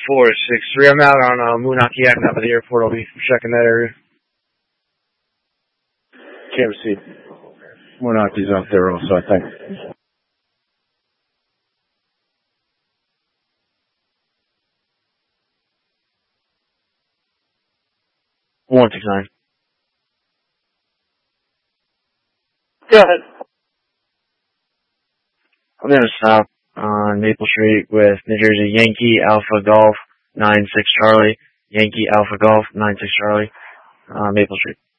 463. I'm out on Moonakiak, out by the airport. I'll be checking that area. Can't see. Moonaki's out there also, I think. 169. Go ahead. I'm going to stop on Maple Street with New Jersey Yankee Alpha Golf 96 Charlie. Yankee Alpha Golf 96 Charlie. Maple Street.